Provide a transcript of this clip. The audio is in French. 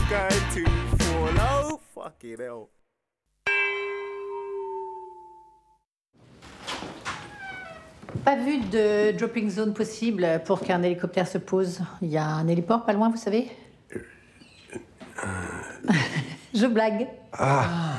going to follow. Fucking hell. Pas vu de dropping zone possible pour qu'un hélicoptère se pose. Il y a un héliport pas loin, vous savez. Je blague. Ah.